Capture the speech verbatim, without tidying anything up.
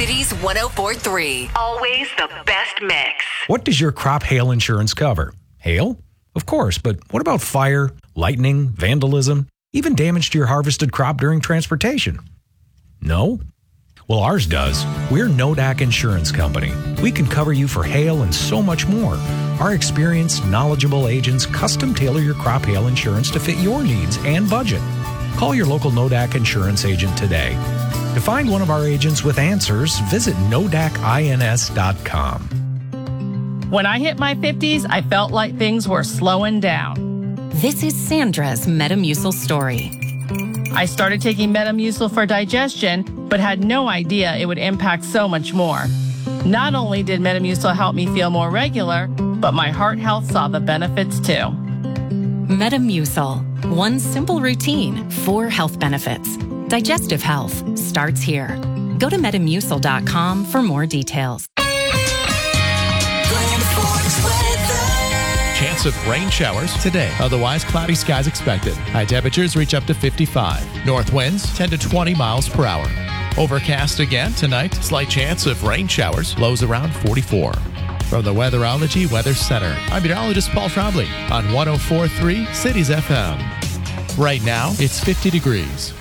Cities one oh four point three. Always the best mix. What does your crop hail insurance cover? Hail? Of course, but what about fire, lightning, vandalism, even damage to your harvested crop during transportation? No? Well, ours does. We're Nodak Insurance Company. We can cover you for hail and so much more. Our experienced, knowledgeable agents custom tailor your crop hail insurance to fit your needs and budget. Call your local Nodak Insurance agent today. To find one of our agents with answers, visit nodak ins dot com. When I hit my fifties, I felt like things were slowing down. This is Sandra's Metamucil story. I started taking Metamucil for digestion, but had no idea it would impact so much more. Not only did Metamucil help me feel more regular, but my heart health saw the benefits too. Metamucil. One simple routine, four health benefits. Digestive health starts here. Go to metamucil dot com for more details. Chance of rain showers today. Otherwise, cloudy skies expected. High temperatures reach up to fifty-five. North winds ten to twenty miles per hour. Overcast again tonight. Slight chance of rain showers. Lows around forty-four. From the Weatherology Weather Center, I'm meteorologist Paul Trombley on one oh four point three Cities F M. Right now, it's fifty degrees.